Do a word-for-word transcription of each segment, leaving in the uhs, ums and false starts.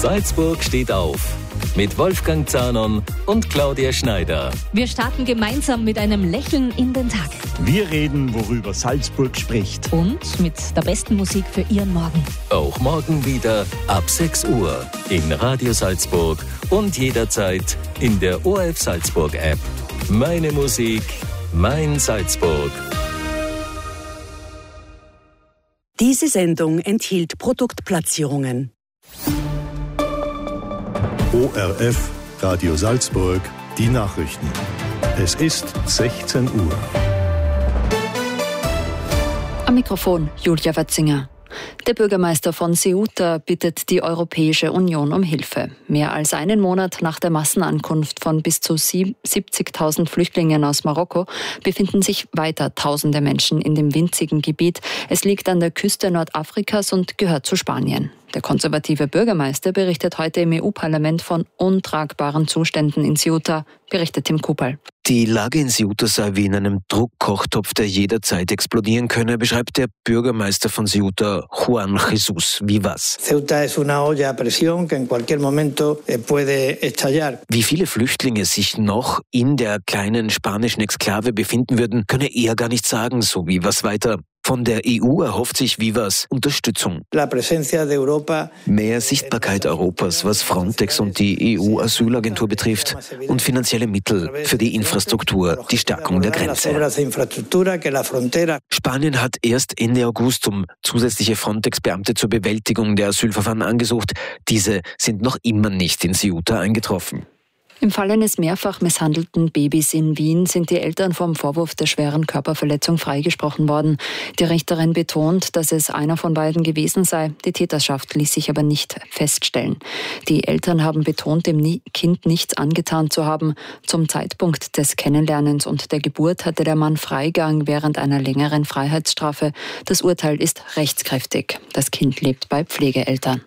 Salzburg steht auf. Mit Wolfgang Zahnon und Claudia Schneider. Wir starten gemeinsam mit einem Lächeln in den Tag. Wir reden, worüber Salzburg spricht. Und mit der besten Musik für Ihren Morgen. Auch morgen wieder ab sechs Uhr in Radio Salzburg und jederzeit in der O R F Salzburg App. Meine Musik, mein Salzburg. Diese Sendung enthielt Produktplatzierungen. O R F, Radio Salzburg, die Nachrichten. Es ist sechzehn Uhr. Am Mikrofon Julia Watzinger. Der Bürgermeister von Ceuta bittet die Europäische Union um Hilfe. Mehr als einen Monat nach der Massenankunft von bis zu siebzigtausend Flüchtlingen aus Marokko befinden sich weiter tausende Menschen in dem winzigen Gebiet. Es liegt an der Küste Nordafrikas und gehört zu Spanien. Der konservative Bürgermeister berichtet heute im E U-Parlament von untragbaren Zuständen in Ceuta, berichtet Tim Kupal. Die Lage in Ceuta sei wie in einem Druckkochtopf, der jederzeit explodieren könne, beschreibt der Bürgermeister von Ceuta, Juan Jesus Vivas. Ceuta es una olla a presión que en cualquier momento puede estallar. Wie viele Flüchtlinge sich noch in der kleinen spanischen Exklave befinden würden, könne er gar nicht sagen, so Vivas weiter. Von der E U erhofft sich Vivas Unterstützung. Mehr Sichtbarkeit Europas, was Frontex und die E U-Asylagentur betrifft, und finanzielle Mittel für die Infrastruktur, die Stärkung der Grenze. Spanien hat erst Ende August um zusätzliche Frontex-Beamte zur Bewältigung der Asylverfahren angesucht. Diese sind noch immer nicht in Ceuta eingetroffen. Im Fall eines mehrfach misshandelten Babys in Wien sind die Eltern vom Vorwurf der schweren Körperverletzung freigesprochen worden. Die Richterin betont, dass es einer von beiden gewesen sei. Die Täterschaft ließ sich aber nicht feststellen. Die Eltern haben betont, dem Kind nichts angetan zu haben. Zum Zeitpunkt des Kennenlernens und der Geburt hatte der Mann Freigang während einer längeren Freiheitsstrafe. Das Urteil ist rechtskräftig. Das Kind lebt bei Pflegeeltern.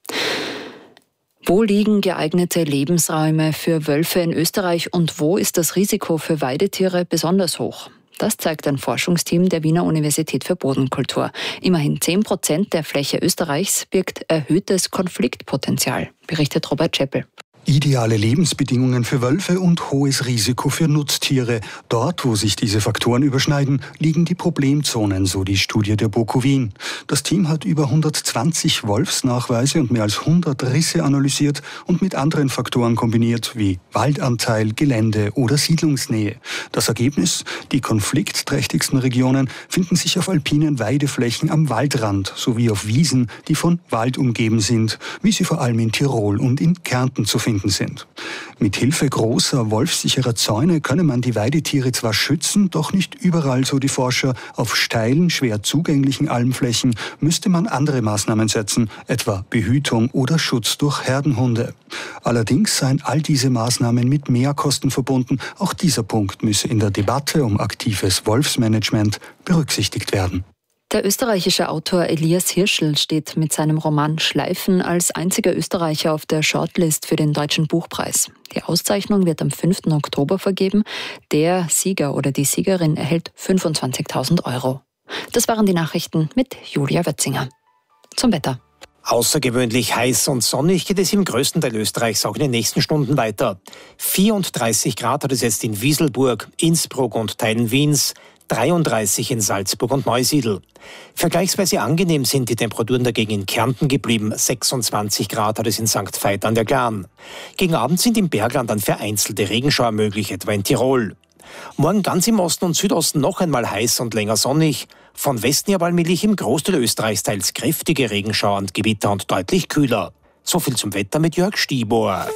Wo liegen geeignete Lebensräume für Wölfe in Österreich und wo ist das Risiko für Weidetiere besonders hoch? Das zeigt ein Forschungsteam der Wiener Universität für Bodenkultur. Immerhin zehn Prozent der Fläche Österreichs birgt erhöhtes Konfliktpotenzial, berichtet Robert Scheppel. Ideale Lebensbedingungen für Wölfe und hohes Risiko für Nutztiere. Dort, wo sich diese Faktoren überschneiden, liegen die Problemzonen, so die Studie der BOKU Wien. Das Team hat über hundertzwanzig Wolfsnachweise und mehr als hundert Risse analysiert und mit anderen Faktoren kombiniert, wie Waldanteil, Gelände oder Siedlungsnähe. Das Ergebnis? Die konfliktträchtigsten Regionen finden sich auf alpinen Weideflächen am Waldrand sowie auf Wiesen, die von Wald umgeben sind, wie sie vor allem in Tirol und in Kärnten zu finden sind. Mit Hilfe großer, wolfsicherer Zäune könne man die Weidetiere zwar schützen, doch nicht überall, so die Forscher. Auf steilen, schwer zugänglichen Almflächen müsste man andere Maßnahmen setzen, etwa Behütung oder Schutz durch Herdenhunde. Allerdings seien all diese Maßnahmen mit Mehrkosten verbunden. Auch dieser Punkt müsse in der Debatte um aktives Wolfsmanagement berücksichtigt werden. Der österreichische Autor Elias Hirschl steht mit seinem Roman Schleifen als einziger Österreicher auf der Shortlist für den Deutschen Buchpreis. Die Auszeichnung wird am fünften Oktober vergeben. Der Sieger oder die Siegerin erhält fünfundzwanzigtausend Euro. Das waren die Nachrichten mit Julia Watzinger. Zum Wetter. Außergewöhnlich heiß und sonnig geht es im größten Teil Österreichs auch in den nächsten Stunden weiter. vierunddreißig Grad hat es jetzt in Wieselburg, Innsbruck und Teilen Wiens, dreiunddreißig in Salzburg und Neusiedl. Vergleichsweise angenehm sind die Temperaturen dagegen in Kärnten geblieben. sechsundzwanzig Grad hat es in Sankt Veit an der Glan. Gegen Abend sind im Bergland dann vereinzelte Regenschauer möglich, etwa in Tirol. Morgen ganz im Osten und Südosten noch einmal heiß und länger sonnig. Von Westen her allmählich im Großteil Österreichs teils kräftige Regenschauer und Gewitter und deutlich kühler. So viel zum Wetter mit Jörg Stieber.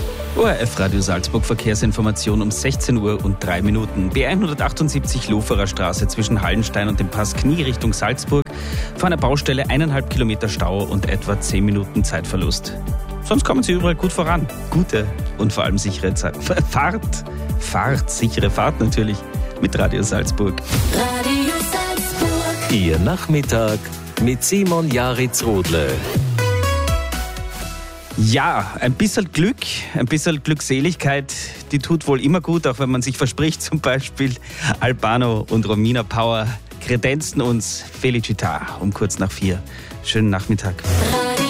O R F Radio Salzburg Verkehrsinformation um sechzehn Uhr und drei Minuten. B hundertachtundsiebzig Loferer Straße zwischen Hallenstein und dem Pass Knie Richtung Salzburg. Vor einer Baustelle eineinhalb Kilometer Stau und etwa zehn Minuten Zeitverlust. Sonst kommen Sie überall gut voran. Gute und vor allem sichere Zeit. Fahrt, Fahrt, sichere Fahrt natürlich mit Radio Salzburg. Radio Salzburg. Ihr Nachmittag mit Simon Jaritz-Rodle. Ja, ein bisschen Glück, ein bisschen Glückseligkeit, die tut wohl immer gut, auch wenn man sich verspricht. Zum Beispiel Albano und Romina Power kredenzen uns Felicita um kurz nach vier. Schönen Nachmittag.